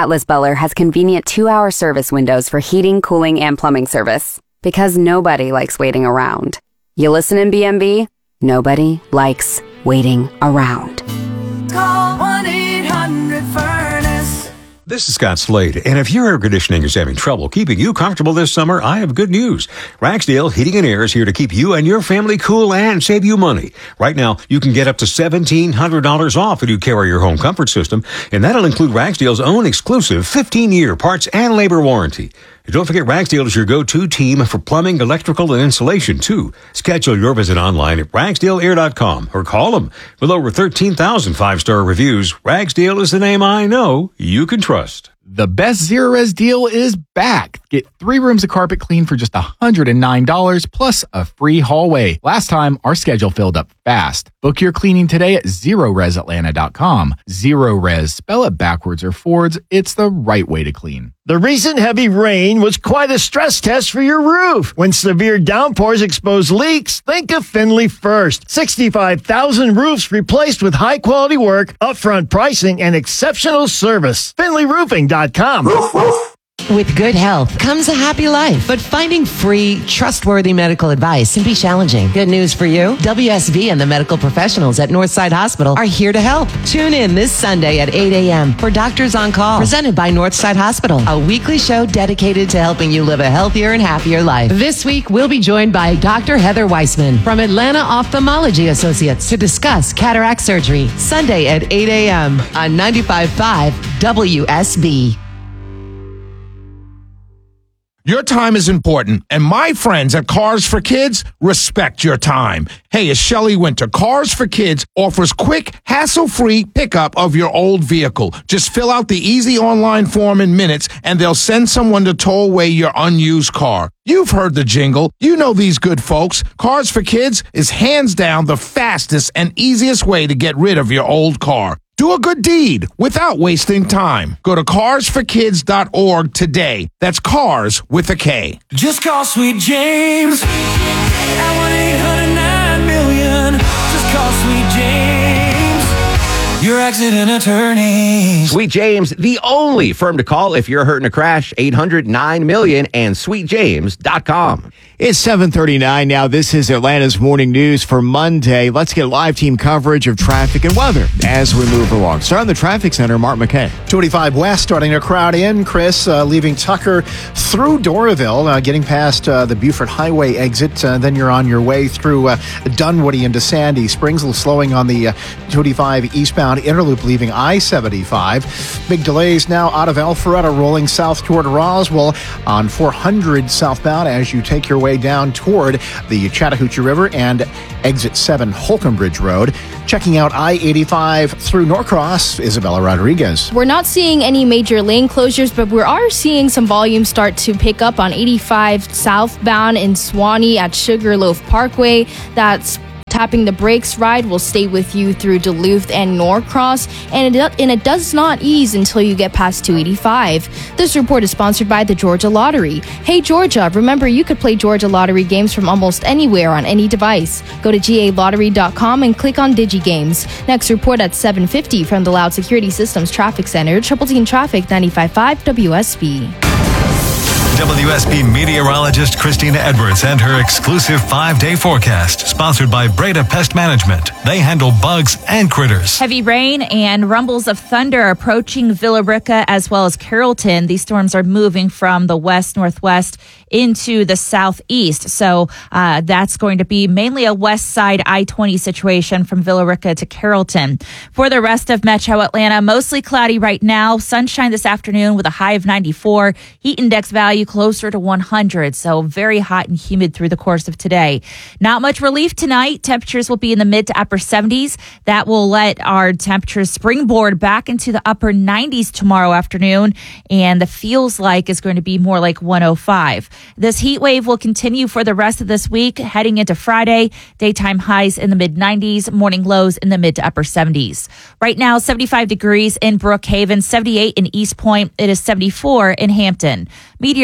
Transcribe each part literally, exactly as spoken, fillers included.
Atlas Buller has convenient two-hour service windows for heating, cooling, and plumbing service. Because nobody likes waiting around. You listen in B M B? Nobody likes waiting around. Call one eight hundred furnace. This is Scott Slade, and if your air conditioning is having trouble keeping you comfortable this summer, I have good news. Ragsdale Heating and Air is here to keep you and your family cool and save you money. Right now, you can get up to seventeen hundred dollars off if you carry your home comfort system, and that'll include Ragsdale's own exclusive fifteen-year parts and labor warranty. And don't forget, Ragsdale is your go-to team for plumbing, electrical, and insulation, too. Schedule your visit online at ragsdale air dot com or call them. With over thirteen thousand five-star reviews, Ragsdale is the name I know you can trust. The best Zerorez deal is back. Get three rooms of carpet clean for just one hundred nine dollars plus a free hallway. Last time, our schedule filled up fast. Book your cleaning today at zerorez atlanta dot com. Zerorez, spell it backwards or forwards. It's the right way to clean. The recent heavy rain was quite a stress test for your roof. When severe downpours expose leaks, think of Finley first. sixty-five thousand roofs replaced with high-quality work, upfront pricing, and exceptional service. finley roofing dot com. With good health comes a happy life, but finding free, trustworthy medical advice can be challenging. Good news for you. W S V and the medical professionals at Northside Hospital are here to help. Tune in this Sunday at eight a.m. for Doctors on Call, presented by Northside Hospital, a weekly show dedicated to helping you live a healthier and happier life. This week, we'll be joined by Doctor Heather Weissman from Atlanta Ophthalmology Associates to discuss cataract surgery. Sunday at eight a.m. on ninety-five point five W S B. Your time is important, and my friends at Cars for Kids respect your time. Hey, it's Shelley Winter. Cars for Kids offers quick, hassle-free pickup of your old vehicle. Just fill out the easy online form in minutes, and they'll send someone to tow away your unused car. You've heard the jingle. You know these good folks. Cars for Kids is hands down the fastest and easiest way to get rid of your old car. Do a good deed without wasting time. Go to cars for kids dot org today. That's cars with a K. Just call Sweet James at one eight hundred nine million. Just call Sweet James, your accident attorney. Sweet James, the only firm to call if you're hurt in a crash. eight hundred nine million and sweet james dot com. It's seven thirty-nine now. This is Atlanta's Morning News for Monday. Let's get live team coverage of traffic and weather as we move along. Starting the traffic center, Mark McKay. twenty-five West starting to crowd in. Chris, uh, leaving Tucker through Doraville, uh, getting past uh, the Buford Highway exit. Uh, then you're on your way through uh, Dunwoody into Sandy Springs, slowing on the uh, twenty-five eastbound Interloop leaving I seventy-five. Big delays now out of Alpharetta, rolling south toward Roswell on four hundred southbound as you take your way down toward the Chattahoochee River and exit seven Holcomb Bridge Road. Checking out I eighty-five through Norcross, Isabella Rodriguez. We're not seeing any major lane closures, but we are seeing some volume start to pick up on eighty-five southbound in Swanee at Sugarloaf Parkway. That's tapping the brakes. Ride will stay with you through Duluth and Norcross, and it, and it does not ease until you get past two eighty-five. This report is sponsored by the Georgia Lottery. Hey Georgia, remember you could play Georgia Lottery games from almost anywhere on any device. Go to G A lottery dot com and click on DigiGames. Next report at seven fifty from the Loud Security Systems Traffic Center, Triple Team Traffic ninety-five point five W S B. W S B meteorologist Christina Edwards and her exclusive five-day forecast, sponsored by Breda Pest Management. They handle bugs and critters. Heavy rain and rumbles of thunder approaching Villa Rica as well as Carrollton. These storms are moving from the west-northwest into the southeast. So uh, that's going to be mainly a west side I twenty situation from Villa Rica to Carrollton. For the rest of Metro Atlanta, mostly cloudy right now. Sunshine this afternoon with a high of ninety-four. Heat index value closer to one hundred. So very hot and humid through the course of today. Not much relief tonight. Temperatures will be in the mid to upper seventies. That will let our temperatures springboard back into the upper nineties tomorrow afternoon. And the feels like is going to be more like one oh five. This heat wave will continue for the rest of this week, heading into Friday. Daytime highs in the mid nineties, morning lows in the mid to upper seventies. Right now, seventy-five degrees in Brookhaven, seventy-eight in East Point. It is seventy-four in Hampton. Meteorologist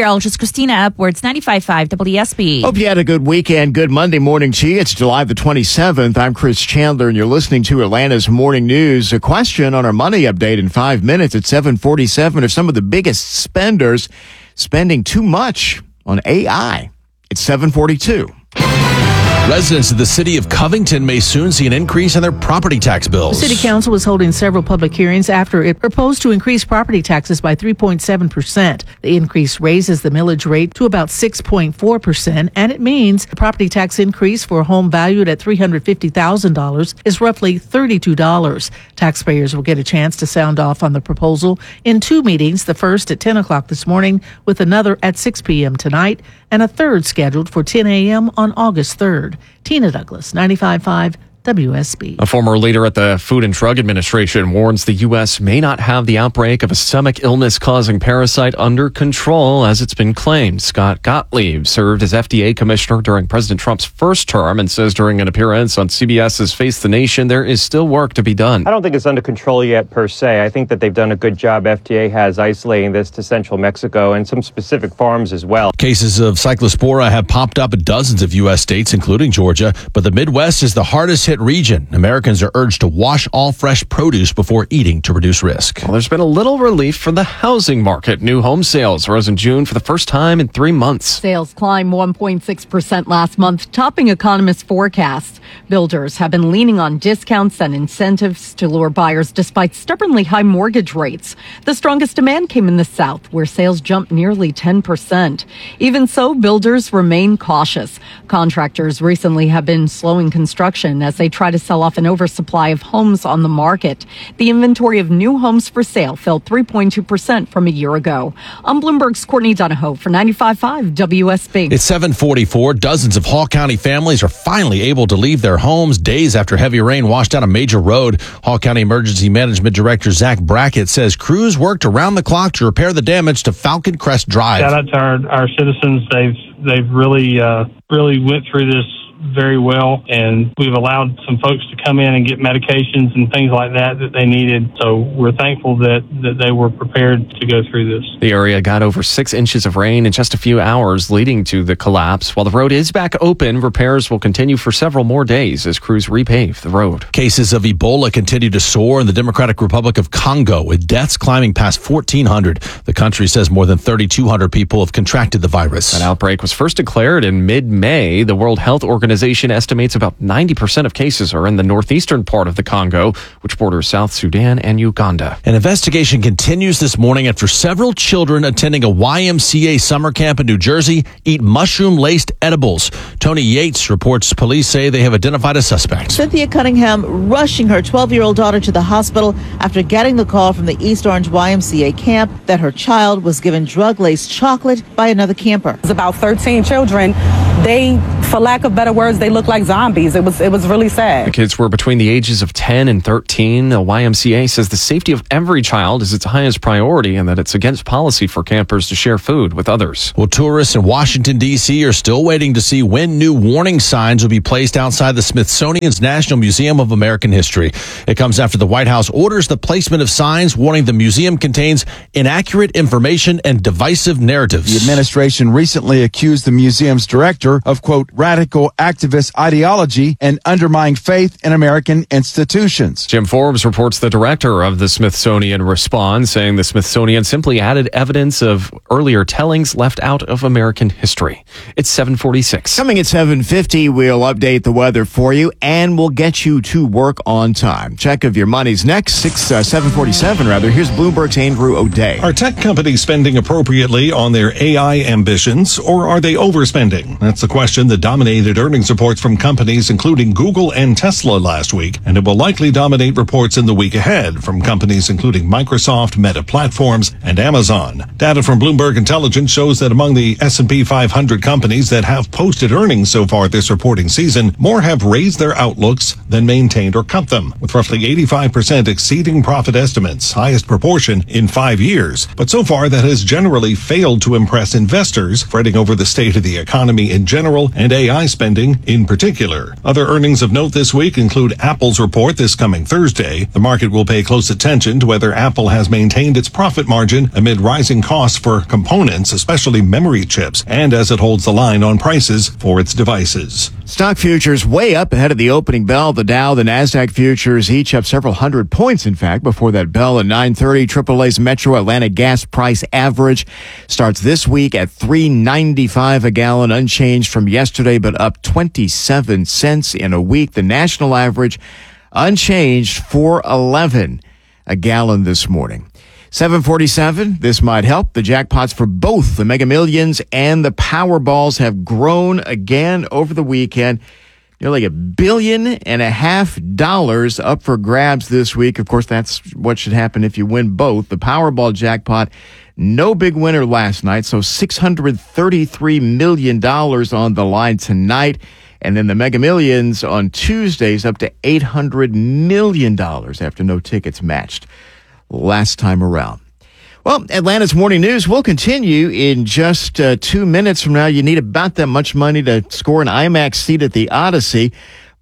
meteorologist Christina Edwards, ninety-five point five W S B. Hope you had a good weekend. Good Monday morning to you. It's July the twenty-seventh. I'm Chris Chandler, and you're listening to Atlanta's Morning News. A question on our money update in five minutes at seven forty-seven are some of the biggest spenders spending too much on A I. It's seven forty-two. Residents of the city of Covington may soon see an increase in their property tax bills. The city council was holding several public hearings after it proposed to increase property taxes by three point seven percent. The increase raises the millage rate to about six point four percent, and it means the property tax increase for a home valued at three hundred fifty thousand dollars is roughly thirty-two dollars. Taxpayers will get a chance to sound off on the proposal in two meetings, the first at ten o'clock this morning with another at six p.m. tonight, and a third scheduled for ten a.m. on August third. Tina Douglas, ninety-five point five W S B. A former leader at the Food and Drug Administration warns the U S may not have the outbreak of a stomach illness-causing parasite under control as it's been claimed. Scott Gottlieb served as F D A commissioner during President Trump's first term and says during an appearance on CBS's Face the Nation, there is still work to be done. I don't think it's under control yet per se. I think that they've done a good job. F D A has isolating this to central Mexico and some specific farms as well. Cases of cyclospora have popped up in dozens of U S states, including Georgia, but the Midwest is the hardest hit region. Americans are urged to wash all fresh produce before eating to reduce risk. Well, there's been a little relief for the housing market. New home sales rose in June for the first time in three months. Sales climbed one point six percent last month, topping economists' forecasts. Builders have been leaning on discounts and incentives to lure buyers despite stubbornly high mortgage rates. The strongest demand came in the South, where sales jumped nearly ten percent. Even so, builders remain cautious. Contractors recently have been slowing construction as they try to sell off an oversupply of homes on the market. The inventory of new homes for sale fell three point two percent from a year ago. I'm Bloomberg's Courtney Donahoe for ninety-five point five W S B. It's seven forty-four. Dozens of Hall County families are finally able to leave their homes days after heavy rain washed out a major road. Hall County Emergency Management Director Zach Brackett says crews worked around the clock to repair the damage to Falcon Crest Drive. Shout out to our, our citizens. They've they've really uh, really went through this very well, and we've allowed some folks to come in and get medications and things like that that they needed. So we're thankful that, that they were prepared to go through this. The area got over six inches of rain in just a few hours, leading to the collapse. While the road is back open, repairs will continue for several more days as crews repave the road. Cases of Ebola continue to soar in the Democratic Republic of Congo, with deaths climbing past fourteen hundred. The country says more than thirty-two hundred people have contracted the virus. An outbreak was first declared in mid-May. The World Health Organization Organization estimates about ninety percent of cases are in the northeastern part of the Congo, which borders South Sudan and Uganda. An investigation continues this morning after several children attending a Y M C A summer camp in New Jersey eat mushroom-laced edibles. Tony Yates reports police say they have identified a suspect. Cynthia Cunningham rushing her twelve-year-old daughter to the hospital after getting the call from the East Orange Y M C A camp that her child was given drug-laced chocolate by another camper. It's about thirteen children. They, for lack of better words, they look like zombies. It was it was really sad. The kids were between the ages of ten and thirteen. The Y M C A says the safety of every child is its highest priority and that it's against policy for campers to share food with others. Well, tourists in Washington, D C are still waiting to see when new warning signs will be placed outside the Smithsonian's National Museum of American History. It comes after the White House orders the placement of signs warning the museum contains inaccurate information and divisive narratives. The administration recently accused the museum's director of, quote, radical activist ideology and undermining faith in American institutions. Jim Forbes reports the director of the Smithsonian responds, saying the Smithsonian simply added evidence of earlier tellings left out of American history. It's seven forty-six. Coming at seven fifty, we'll update the weather for you and we'll get you to work on time. Check of your money's next, six, uh, seven forty-seven rather. Here's Bloomberg's Andrew O'Day. Are tech companies spending appropriately on their A I ambitions, or are they overspending? That's the question that dominated earnings reports from companies including Google and Tesla last week, and it will likely dominate reports in the week ahead from companies including Microsoft, Meta Platforms, and Amazon. Data from Bloomberg Intelligence shows that among the S and P five hundred companies that have posted earnings so far this reporting season, more have raised their outlooks than maintained or cut them, with roughly eighty-five percent exceeding profit estimates, highest proportion in five years. But so far, that has generally failed to impress investors, fretting over the state of the economy in general and A I spending in particular. Other earnings of note this week include Apple's report this coming Thursday. The market will pay close attention to whether Apple has maintained its profit margin amid rising costs for components, especially memory chips, and as it holds the line on prices for its devices. Stock futures way up ahead of the opening bell. The Dow, the NASDAQ futures each up several hundred points, in fact, before that bell at nine thirty. triple A's Metro Atlanta gas price average starts this week at three ninety-five a gallon, unchanged from yesterday, but up twenty-seven cents in a week. The national average unchanged, four eleven a gallon this morning. seven forty-seven, this might help. The jackpots for both the Mega Millions and the Powerballs have grown again over the weekend. Nearly a billion and a half dollars up for grabs this week. Of course, that's what should happen if you win both. The Powerball jackpot, no big winner last night, so six hundred thirty-three million dollars on the line tonight. And then the Mega Millions on Tuesdays up to eight hundred million dollars after no tickets matched last time around. Well, Atlanta's Morning News will continue in just uh, two minutes from now. You need about that much money to score an IMAX seat at the Odyssey,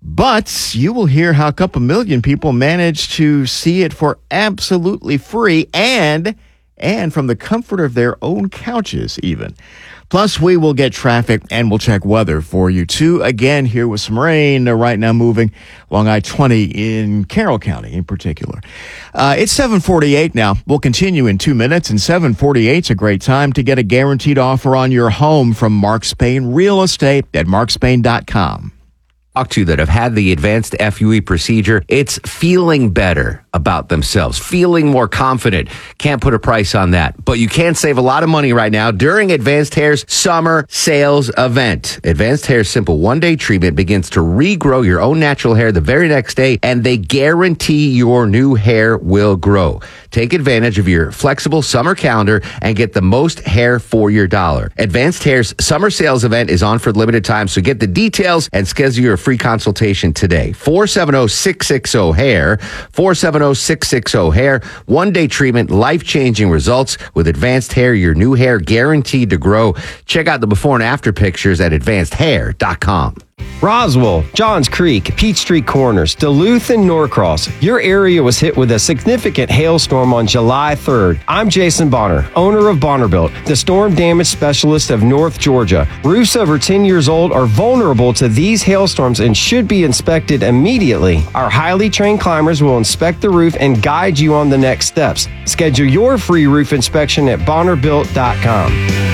but you will hear how a couple million people managed to see it for absolutely free and and from the comfort of their own couches even. Plus, we will get traffic and we'll check weather for you, too. Again, here with some rain uh, right now moving along I twenty in Carroll County in particular. Uh, it's seven forty-eight now. We'll continue in two minutes, and seven forty-eight is a great time to get a guaranteed offer on your home from Mark Spain Real Estate at mark spain dot com. To that have had the advanced F U E procedure, it's feeling better about themselves, feeling more confident. Can't put a price on that, but you can save a lot of money right now during Advanced Hair's summer sales event. Advanced Hair's simple one-day treatment begins to regrow your own natural hair the very next day, and they guarantee your new hair will grow. Take advantage of your flexible summer calendar and get the most hair for your dollar. Advanced Hair's summer sales event is on for limited time, so get the details and schedule your free consultation today. four seven zero, six six zero, hair, four seven zero, six six zero, hair. One-day treatment, life-changing results with Advanced Hair, your new hair guaranteed to grow. Check out the before and after pictures at advanced hair dot com. Roswell, Johns Creek, Peachtree Corners, Duluth, and Norcross. Your area was hit with a significant hailstorm on July third. I'm Jason Bonner, owner of Bonnerbuilt, the storm damage specialist of North Georgia. Roofs over ten years old are vulnerable to these hailstorms and should be inspected immediately. Our highly trained climbers will inspect the roof and guide you on the next steps. Schedule your free roof inspection at bonner built dot com.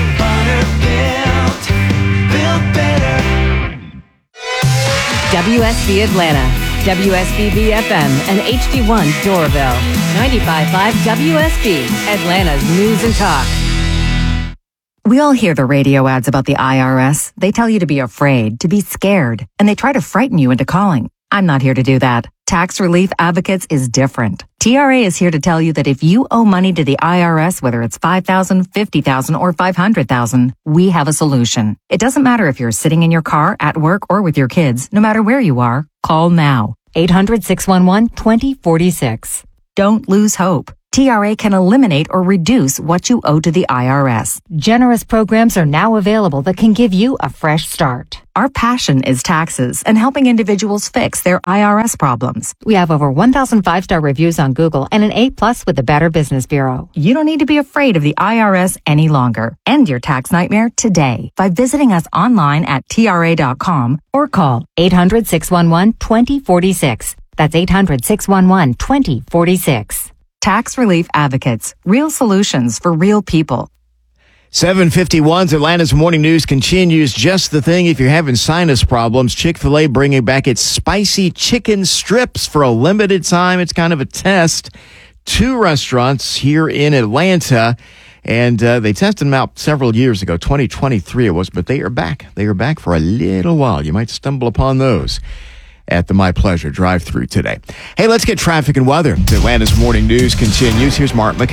W S B Atlanta, W S B B F M, and H D one Doraville. ninety-five point five W S B, Atlanta's news and talk. We all hear the radio ads about the I R S. They tell you to be afraid, to be scared, and they try to frighten you into calling. I'm not here to do that. Tax Relief Advocates is different. T R A is here to tell you that if you owe money to the I R S, whether it's five thousand dollars, fifty thousand dollars, or five hundred thousand dollars, we have a solution. It doesn't matter if you're sitting in your car, at work, or with your kids. No matter where you are, call now. eight hundred, six one one, two zero four six. Don't lose hope. T R A can eliminate or reduce what you owe to the I R S. Generous programs are now available that can give you a fresh start. Our passion is taxes and helping individuals fix their I R S problems. We have over one thousand five-star reviews on Google and an A plus with the Better Business Bureau. You don't need to be afraid of the I R S any longer. End your tax nightmare today by visiting us online at T R A dot com or call eight hundred, six one one, two zero four six. That's eight hundred, six one one, two zero four six. Tax Relief Advocates. Real solutions for real people. seven fifty-one's Atlanta's Morning News continues. Just the thing if you're having sinus problems. Chick-fil-A bringing back its spicy chicken strips for a limited time. It's kind of a test. Two restaurants here in Atlanta, and uh, they tested them out several years ago. twenty twenty-three it was, but they are back. They are back for a little while. You might stumble upon those at the My Pleasure drive-thru today. Hey, let's get traffic and weather. Atlanta's Morning News continues. Here's Mark McKay.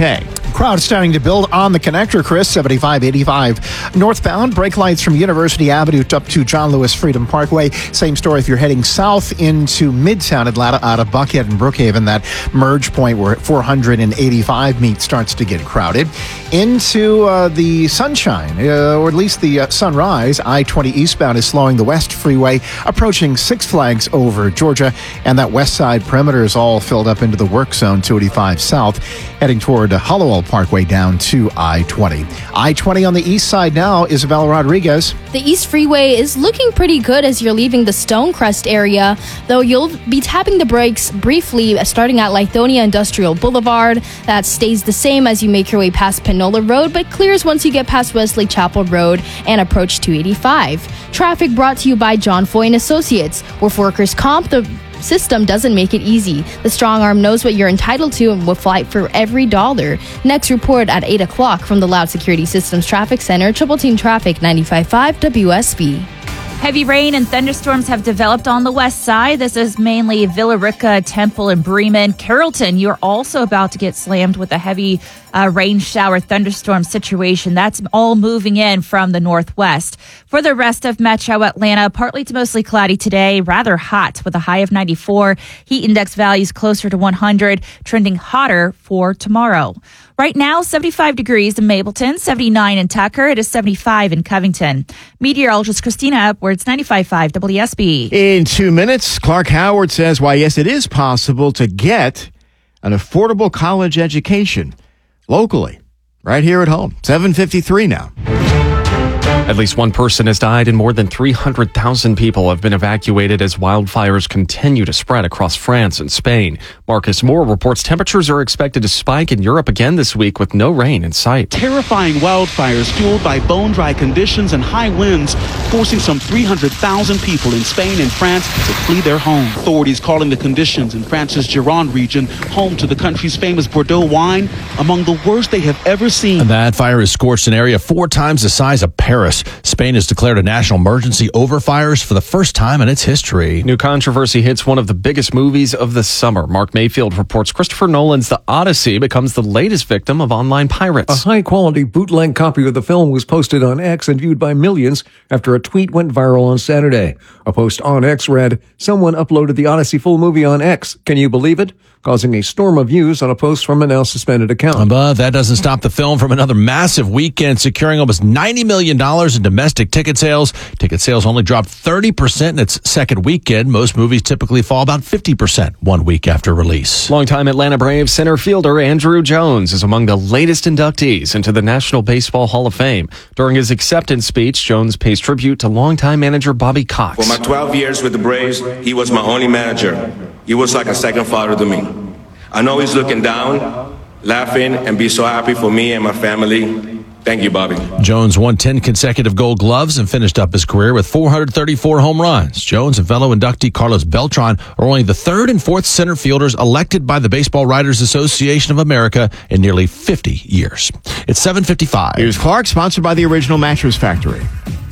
Crowd starting to build on the connector, Chris, seventy-five eighty-five. Northbound, brake lights from University Avenue up to John Lewis Freedom Parkway. Same story if you're heading south into Midtown Atlanta out of Buckhead and Brookhaven. That merge point where four eighty-five meet starts to get crowded. Into uh, the Sunshine, uh, or at least the uh, Sunrise. I twenty eastbound is slowing the West Freeway, approaching Six Flags over Georgia. And that west side perimeter is all filled up into the work zone, two eighty-five south, heading toward uh, Hollowell Parkway down to I twenty. I twenty on the east side now, Isabel Rodriguez. The East Freeway is looking pretty good as you're leaving the Stonecrest area, though you'll be tapping the brakes briefly starting at Lithonia Industrial Boulevard. That stays the same as you make your way past Panola Road, but clears once you get past Wesley Chapel Road and approach two eighty-five. Traffic brought to you by John Foy and Associates. With workers' comp, the system doesn't make it easy. The strong arm knows what you're entitled to and will fight for every dollar. Next report at eight o'clock from the Loud Security Systems Traffic Center, Triple Team Traffic, ninety-five point five W S B. Heavy rain and thunderstorms have developed on the west side. This is mainly Villa Rica, Temple, and Bremen. Carrollton, you're also about to get slammed with a heavy uh, rain shower thunderstorm situation. That's all moving in from the northwest. For the rest of Metro Atlanta, partly to mostly cloudy today, rather hot with a high of ninety-four. Heat index values closer to one hundred, trending hotter for tomorrow. Right now, seventy-five degrees in Mableton, seventy-nine in Tucker. It is seventy-five in Covington. Meteorologist Christina Upwards, ninety-five point five W S B. In two minutes, Clark Howard says why, yes, it is possible to get an affordable college education locally, right here at home. seven fifty-three now. At least one person has died and more than three hundred thousand people have been evacuated as wildfires continue to spread across France and Spain. Marcus Moore reports temperatures are expected to spike in Europe again this week with no rain in sight. Terrifying wildfires fueled by bone-dry conditions and high winds, forcing some three hundred thousand people in Spain and France to flee their homes. Authorities calling the conditions in France's Gironde region, home to the country's famous Bordeaux wine, among the worst they have ever seen. That fire has scorched an area four times the size of Paris. Spain has declared a national emergency over fires for the first time in its history. New controversy hits one of the biggest movies of the summer. Mark Mayfield reports Christopher Nolan's The Odyssey becomes the latest victim of online pirates. A high-quality bootleg copy of the film was posted on X and viewed by millions after a tweet went viral on Saturday. A post on X read, "Someone uploaded The Odyssey full movie on X. Can you believe it?" Causing a storm of views on a post from a now suspended account. But that doesn't stop the film from another massive weekend, securing almost ninety million dollars in domestic ticket sales. Ticket sales only dropped thirty percent in its second weekend. Most movies typically fall about fifty percent one week after release. Longtime Atlanta Braves center fielder Andrew Jones is among the latest inductees into the National Baseball Hall of Fame. During his acceptance speech, Jones pays tribute to longtime manager Bobby Cox. For my twelve years with the Braves, he was my only manager. He was like a second father to me. I know he's looking down, laughing, and be so happy for me and my family. Thank you, Bobby. Jones won ten consecutive Gold Gloves and finished up his career with four hundred thirty-four home runs. Jones and fellow inductee Carlos Beltran are only the third and fourth center fielders elected by the Baseball Writers Association of America in nearly fifty years. It's seven fifty-five. Here's Clark, sponsored by the Original Mattress Factory.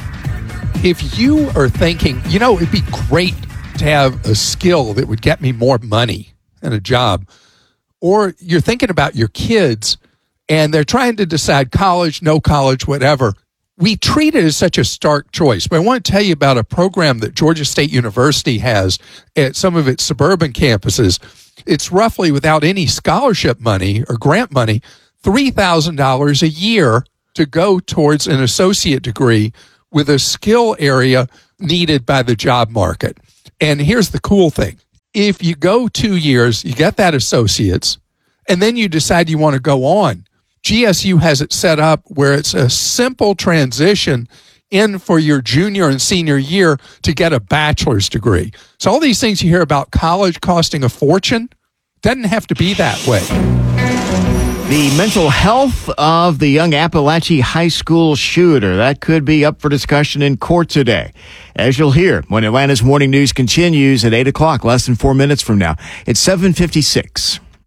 If you are thinking, you know, it'd be great to have a skill that would get me more money and a job, or you're thinking about your kids and they're trying to decide college, no college, whatever, we treat it as such a stark choice. But I want to tell you about a program that Georgia State University has at some of its suburban campuses. It's roughly, without any scholarship money or grant money, three thousand dollars a year to go towards an associate degree with a skill area needed by the job market. And here's the cool thing. If you go two years, you get that associate's, and then you decide you want to go on, G S U has it set up where it's a simple transition in for your junior and senior year to get a bachelor's degree. So all these things you hear about college costing a fortune, doesn't have to be that way. The mental health of the young Appalachia High School shooter, that could be up for discussion in court today. As you'll hear when Atlanta's Morning News continues at eight o'clock, less than four minutes from now. It's seven fifty-six.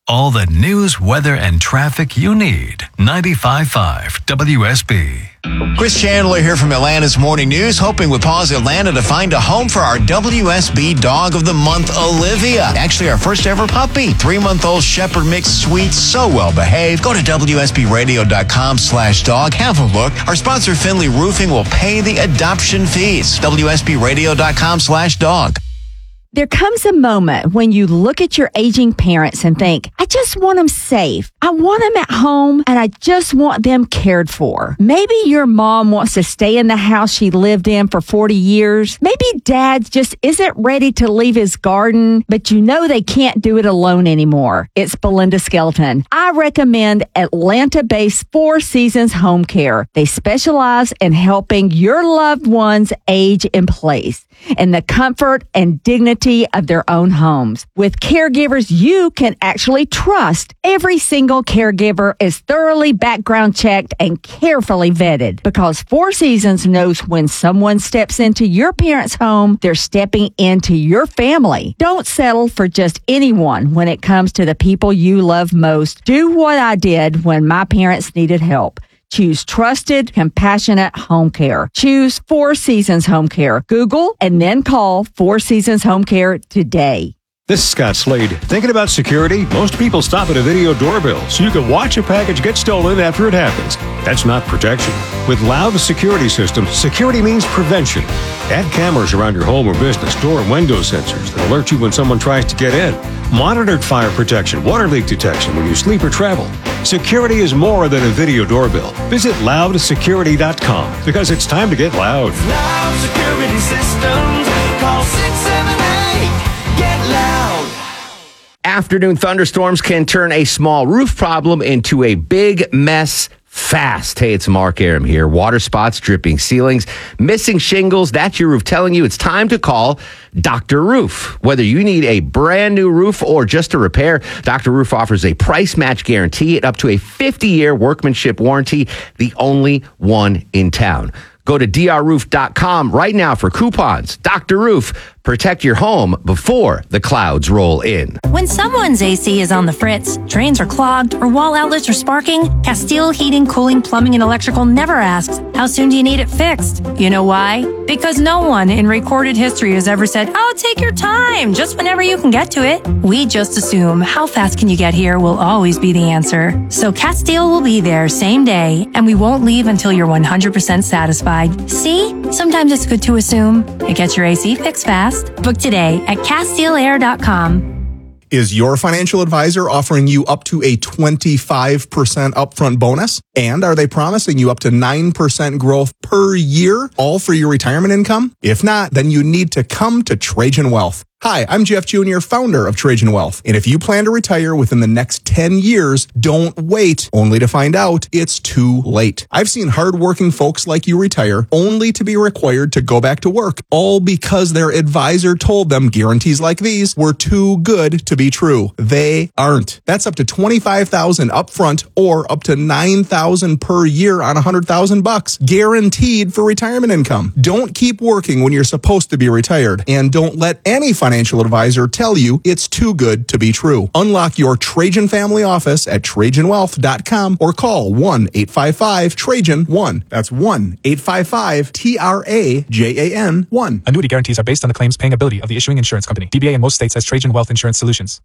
All the news, weather, and traffic you need. ninety-five point five W S B. Chris Chandler here from Atlanta's Morning News, hoping with Paws Atlanta to find a home for our W S B Dog of the Month, Olivia. Actually, our first ever puppy. Three-month-old Shepherd Mix, sweet, so well-behaved. Go to W S B radio dot com slash dog. Have a look. Our sponsor, Finley Roofing, will pay the adoption fees. W S B radio dot com slash dog. There comes a moment when you look at your aging parents and think, I just want them safe. I want them at home and I just want them cared for. Maybe your mom wants to stay in the house she lived in for forty years. Maybe dad just isn't ready to leave his garden, but you know they can't do it alone anymore. It's Belinda Skelton. I recommend Atlanta-based Four Seasons Home Care. They specialize in helping your loved ones age in place in the comfort and dignity of their own homes. With caregivers you can actually trust, every single caregiver is thoroughly background checked and carefully vetted, because Four Seasons knows when someone steps into your parents' home, they're stepping into your family. Don't settle for just anyone when it comes to the people you love most. Do what I did when my parents needed help. Choose trusted, compassionate home care. Choose Four Seasons Home Care. Google and then call Four Seasons Home Care today. This is Scott Slade. Thinking about security? Most people stop at a video doorbell so you can watch a package get stolen after it happens. That's not protection. With Loud Security Systems, security means prevention. Add cameras around your home or business, door and window sensors that alert you when someone tries to get in. Monitored fire protection, water leak detection when you sleep or travel. Security is more than a video doorbell. Visit loud security dot com because it's time to get loud. Loud Security Systems. Call six seven eight. Get loud. Afternoon thunderstorms can turn a small roof problem into a big mess fast. Hey, it's Mark Aram here. Water spots, dripping ceilings, missing shingles. That's your roof telling you it's time to call Doctor Roof. Whether you need a brand new roof or just a repair, Doctor Roof offers a price match guarantee at up to a fifty-year workmanship warranty, the only one in town. Go to D R roof dot com right now for coupons. Doctor Roof. Protect your home before the clouds roll in. When someone's A C is on the fritz, drains are clogged, or wall outlets are sparking, Castile Heating, Cooling, Plumbing, and Electrical never asks, how soon do you need it fixed? You know why? Because no one in recorded history has ever said, oh, take your time, just whenever you can get to it. We just assume how fast can you get here will always be the answer. So Castile will be there same day, and we won't leave until you're one hundred percent satisfied. See? Sometimes it's good to assume. It gets your A C fixed fast. Book today at Castile Air dot com. Is your financial advisor offering you up to a twenty-five percent upfront bonus? And are they promising you up to nine percent growth per year, all for your retirement income? If not, then you need to come to Trajan Wealth. Hi, I'm Jeff Junior, founder of Trajan Wealth. And if you plan to retire within the next ten years, don't wait only to find out it's too late. I've seen hardworking folks like you retire only to be required to go back to work, all because their advisor told them guarantees like these were too good to be true. They aren't. That's up to twenty-five thousand dollars upfront or up to nine thousand dollars per year on one hundred thousand bucks, guaranteed for retirement income. Don't keep working when you're supposed to be retired, and don't let any financial financial advisor tell you it's too good to be true. Unlock your Trajan family office at Trajan Wealth dot com or call one eight five five Trajan one. That's one eight five five T R A J A N one. Annuity guarantees are based on the claims paying ability of the issuing insurance company. D B A in most states has Trajan Wealth Insurance Solutions.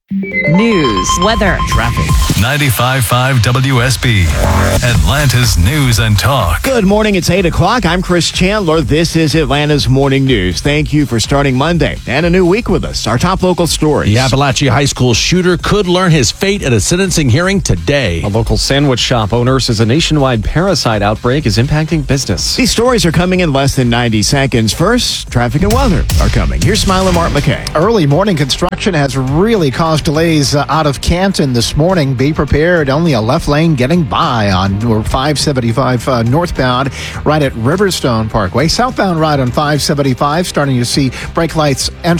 News, weather, traffic. ninety-five point five W S B, Atlanta's news and talk. Good morning. It's eight o'clock. I'm Chris Chandler. This is Atlanta's Morning News. Thank you for starting Monday and a new week with us. Our top local stories. The Appalachia High School shooter could learn his fate at a sentencing hearing today. A local sandwich shop owner says a nationwide parasite outbreak is impacting business. These stories are coming in less than ninety seconds. First, traffic and weather are coming. Here's Smile and Mark McKay. Early morning construction has really caused delays uh, out of Canton this morning. Be prepared. Only a left lane getting by on five seventy-five uh, northbound right at Riverstone Parkway. Southbound right on five seventy-five starting to see brake lights entering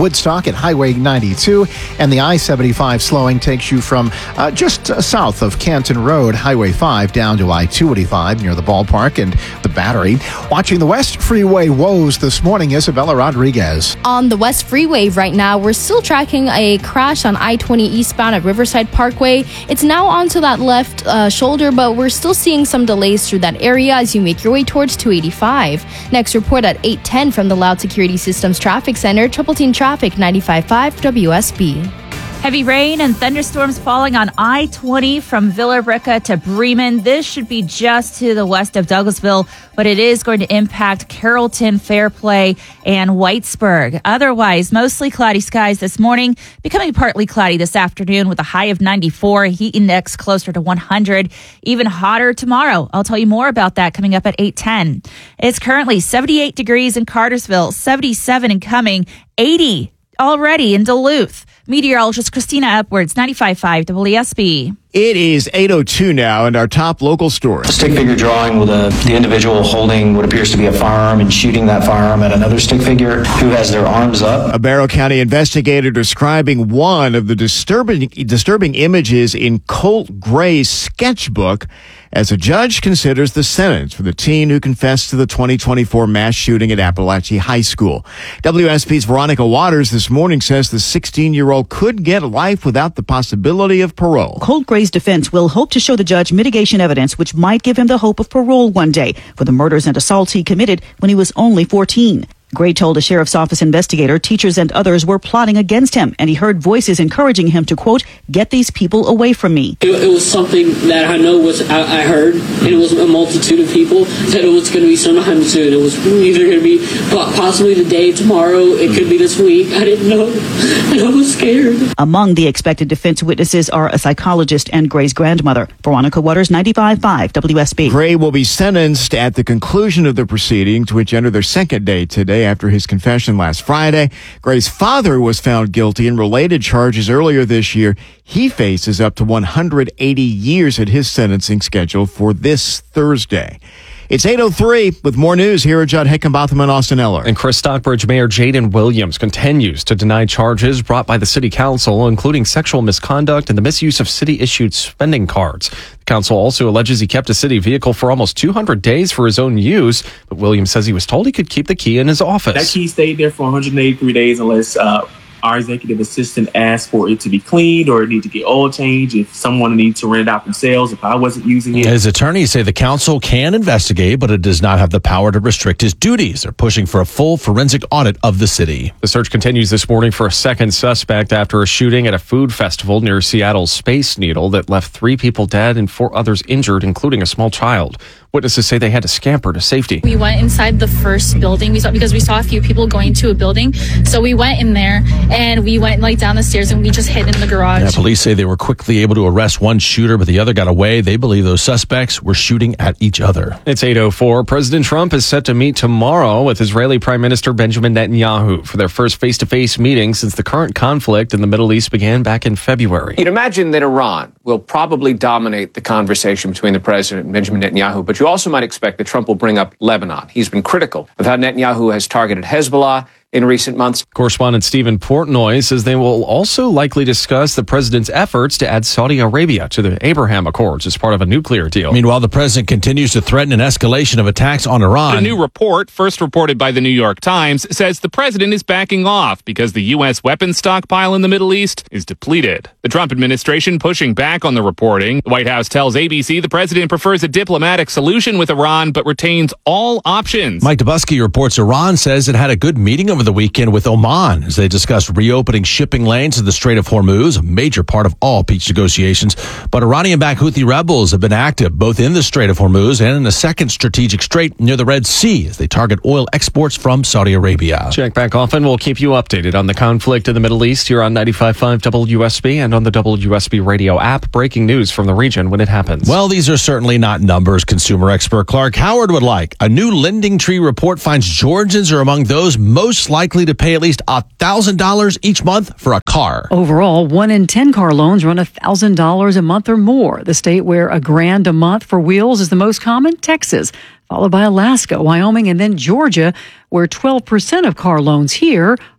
Woodstock at Highway ninety-two, and the I seventy-five slowing takes you from uh, just uh, south of Canton Road, Highway five, down to I two eighty-five near the ballpark and the Battery. Watching the West Freeway woes this morning, Isabella Rodriguez. On the West Freeway right now, we're still tracking a crash on I twenty eastbound at Riverside Parkway. It's now onto that left uh, shoulder, but we're still seeing some delays through that area as you make your way towards two eighty-five. Next report at eight ten from the Loud Security Systems Traffic Center, Triple Team Traffic ninety-five point five W S B. Heavy rain and thunderstorms falling on I twenty from Villa Rica to Bremen. This should be just to the west of Douglasville, but it is going to impact Carrollton, Fairplay, and Whitesburg. Otherwise, mostly cloudy skies this morning, becoming partly cloudy this afternoon with a high of ninety-four, heat index closer to one hundred. Even hotter tomorrow. I'll tell you more about that coming up at eight ten. It's currently seventy-eight degrees in Cartersville, seventy-seven in Cumming, eighty already in Duluth. Meteorologist Christina Upwards, ninety-five point five W S B. It is eight oh two now, and our top local story. A stick figure drawing with a, the individual holding what appears to be a firearm and shooting that firearm at another stick figure who has their arms up. A Barrow County investigator describing one of the disturbing disturbing images in Colt Gray's sketchbook as a judge considers the sentence for the teen who confessed to the twenty twenty-four mass shooting at Appalachia High School. W S B's Veronica Waters this morning says the sixteen-year-old could get life without the possibility of parole. Colt Gray's defense will hope to show the judge mitigation evidence which might give him the hope of parole one day for the murders and assaults he committed when he was only fourteen. Gray told a sheriff's office investigator teachers and others were plotting against him, and he heard voices encouraging him to, quote, get these people away from me. It, it was something that I know was, I, I heard, and it was a multitude of people, that it was going to be sometime soon. It was either going to be possibly today, tomorrow, it could be this week. I didn't know, and I was scared. Among the expected defense witnesses are a psychologist and Gray's grandmother. Veronica Waters, ninety-five point five W S B. Gray will be sentenced at the conclusion of the proceedings, which enter their second day today after his confession last Friday. Gray's father was found guilty in related charges earlier this year. He faces up to one hundred eighty years at his sentencing scheduled for this Thursday. It's eight oh three with more news. Here are Judd Hickenbotham and Austin Eller. And Chris Stockbridge Mayor Jaden Williams continues to deny charges brought by the city council, including sexual misconduct and the misuse of city-issued spending cards. The council also alleges he kept a city vehicle for almost two hundred days for his own use, but Williams says he was told he could keep the key in his office. That key stayed there for one hundred eighty-three days unless uh, our executive assistant asked for it to be cleaned or it need to get oil changed. If someone needs to rent it out themselves, if I wasn't using it. His attorneys say the council can investigate, but it does not have the power to restrict his duties. They're pushing for a full forensic audit of the city. The search continues this morning for a second suspect after a shooting at a food festival near Seattle's Space Needle that left three people dead and four others injured, including a small child. Witnesses say they had to scamper to safety. We went inside the first building we saw because we saw a few people going to a building. So we went in there and we went like down the stairs and we just hid in the garage. Yeah, police say they were quickly able to arrest one shooter, but the other got away. They believe those suspects were shooting at each other. It's eight oh four. President Trump is set to meet tomorrow with Israeli Prime Minister Benjamin Netanyahu for their first face-to-face meeting since the current conflict in the Middle East began back in February. You'd imagine that Iran will probably dominate the conversation between the president and Benjamin Netanyahu, but you also might expect that Trump will bring up Lebanon. He's been critical of how Netanyahu has targeted Hezbollah in recent months. Correspondent Stephen Portnoy says they will also likely discuss the president's efforts to add Saudi Arabia to the Abraham Accords as part of a nuclear deal. Meanwhile, the president continues to threaten an escalation of attacks on Iran. A new report, first reported by the New York Times, says the president is backing off because the U S weapons stockpile in the Middle East is depleted. The Trump administration pushing back on the reporting. The White House tells A B C the president prefers a diplomatic solution with Iran but retains all options. Mike Dubusky reports Iran says it had a good meeting over the weekend with Oman as they discussed reopening shipping lanes in the Strait of Hormuz, a major part of all peace negotiations. But Iranian-backed Houthi rebels have been active both in the Strait of Hormuz and in a second strategic strait near the Red Sea as they target oil exports from Saudi Arabia. Check back often. We'll keep you updated on the conflict in the Middle East here on ninety-five point five W S B and on the W S B radio app. Breaking news from the region when it happens. Well, these are certainly not numbers consumer expert Clark Howard would like. A new Lending Tree report finds Georgians are among those most likely to pay at least one thousand dollars each month for a car. Overall, one in ten car loans run one thousand dollars a month or more. The state where a grand a month for wheels is the most common, Texas, followed by Alaska, Wyoming, and then Georgia, where twelve percent of car loans here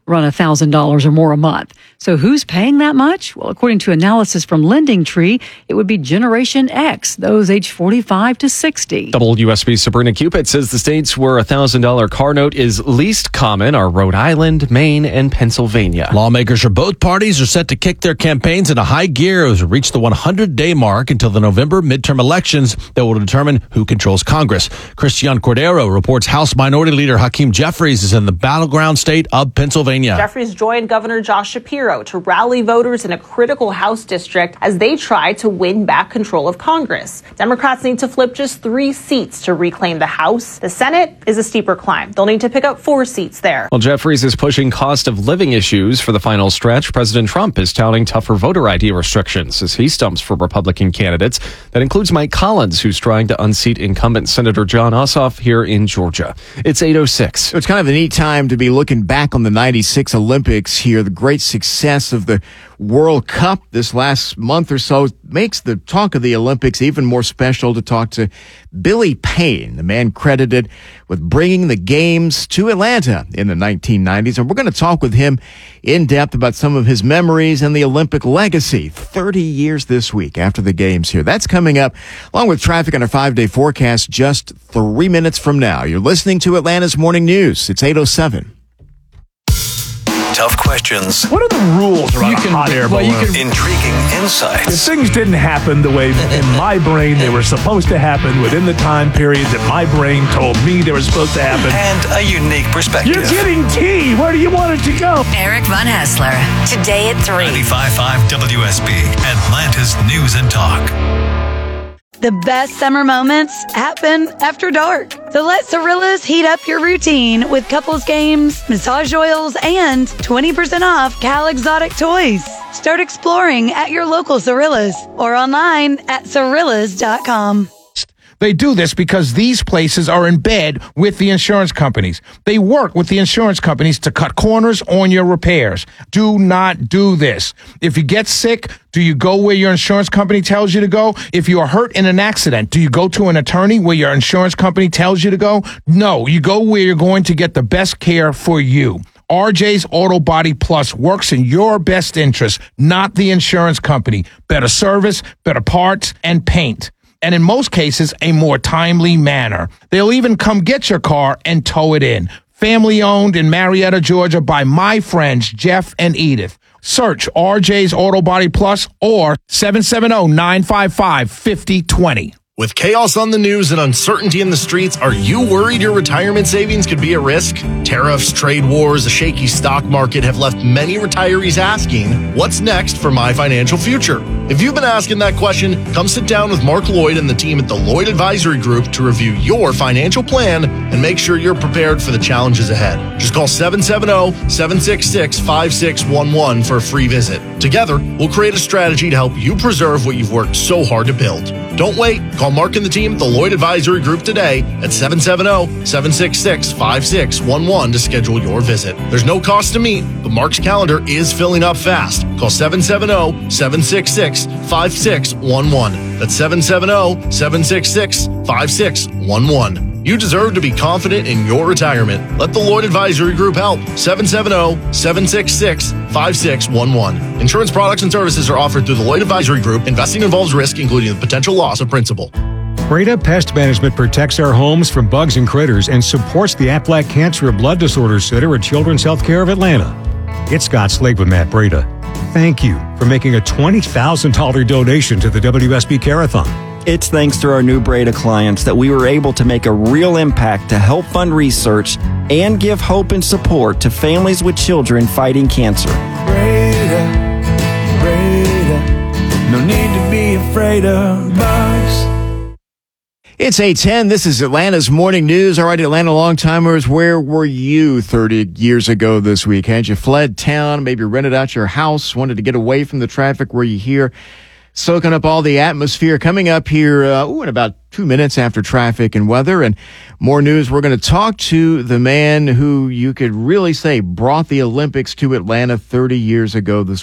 run one thousand dollars or more a month. So who's paying that much? Well, according to analysis from Lending Tree, it would be Generation X, those aged forty-five to sixty. W S B's Sabrina Cupid says the states where a one thousand dollars car note is least common are Rhode Island, Maine, and Pennsylvania. Lawmakers for both parties are set to kick their campaigns into high gear as we reach the one hundred day mark until the November midterm elections that will determine who controls Congress. Christian Cordero reports House Minority Leader Hakeem Jeffries is in the battleground state of Pennsylvania. Jeffries joined Governor Josh Shapiro to rally voters in a critical House district as they try to win back control of Congress. Democrats need to flip just three seats to reclaim the House. The Senate is a steeper climb. They'll need to pick up four seats there. While Jeffries is pushing cost of living issues for the final stretch, President Trump is touting tougher voter I D restrictions as he stumps for Republican candidates. That includes Mike Collins, who's trying to unseat incumbent Senator John Ossoff here in Georgia. It's eight oh six. It's kind of a neat time to be looking back on the ninety-six Olympics here. The great success of the World Cup this last month or so makes the talk of the Olympics even more special. To talk to Billy Payne, the man credited with bringing the games to Atlanta in the nineteen nineties. And we're going to talk with him in depth about some of his memories and the Olympic legacy thirty years this week after the games here. That's coming up along with traffic on our five-day forecast just three minutes from now. You're listening to Atlanta's Morning News. It's eight oh seven. Tough questions. What are the rules around You a can- hot air well, balloon? you can- Intriguing insights. If things didn't happen the way in my brain they were supposed to happen within the time period that my brain told me they were supposed to happen. And a unique perspective. You're getting tea. Where do you want it to go? Eric Von Hassler, today at three. ninety-five point five W S B, Atlanta's News and Talk. The best summer moments happen after dark. So let Cirillas heat up your routine with couples games, massage oils, and twenty percent off Cal Exotic toys. Start exploring at your local Cirillas or online at cirillas dot com. They do this because these places are in bed with the insurance companies. They work with the insurance companies to cut corners on your repairs. Do not do this. If you get sick, do you go where your insurance company tells you to go? If you are hurt in an accident, do you go to an attorney where your insurance company tells you to go? No, you go where you're going to get the best care for you. R J's Auto Body Plus works in your best interest, not the insurance company. Better service, better parts, and paint. And in most cases, a more timely manner. They'll even come get your car and tow it in. Family owned in Marietta, Georgia by my friends Jeff and Edith. Search R J's Auto Body Plus or seven seven zero, nine five five, five zero two zero. With chaos on the news and uncertainty in the streets, are you worried your retirement savings could be at risk? Tariffs, trade wars, a shaky stock market have left many retirees asking, what's next for my financial future? If you've been asking that question, come sit down with Mark Lloyd and the team at the Lloyd Advisory Group to review your financial plan and make sure you're prepared for the challenges ahead. Just call seven seven zero, seven six six, five six one one for a free visit. Together, we'll create a strategy to help you preserve what you've worked so hard to build. Don't wait. Call Mark and the team at the Lloyd Advisory Group today at seven seven zero, seven six six, five six one one to schedule your visit. There's no cost to meet, but Mark's calendar is filling up fast. Call seven seven zero, seven six six, five six one one. That's seven seven zero, seven six six, five six one one. You deserve to be confident in your retirement. Let the Lloyd Advisory Group help. seven seven zero, seven six six, five six one one. Insurance products and services are offered through the Lloyd Advisory Group. Investing involves risk, including the potential loss of principal. Breda Pest Management protects our homes from bugs and critters and supports the Aflac Cancer and Blood Disorders Center at Children's Healthcare of Atlanta. It's Scott Slade with Matt Breda. Thank you for making a twenty thousand dollars donation to the W S B Care-a-thon. It's thanks to our new Breda clients that we were able to make a real impact to help fund research and give hope and support to families with children fighting cancer. Breda, Breda, no need to be afraid of bugs. It's eight ten. This is Atlanta's Morning News. All right, Atlanta long-timers, where were you thirty years ago this week? Had you fled town, maybe rented out your house, wanted to get away from the traffic? Were you here soaking up all the atmosphere? Coming up here uh, ooh, in about two minutes after traffic and weather and more news, we're going to talk to the man who you could really say brought the Olympics to Atlanta thirty years ago this